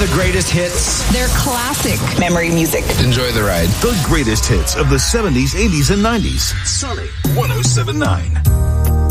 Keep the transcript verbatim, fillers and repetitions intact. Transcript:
the greatest hits. They're classic memory music. Enjoy the ride. The greatest hits of the seventies, eighties, and nineties. Sunny one oh seven point nine.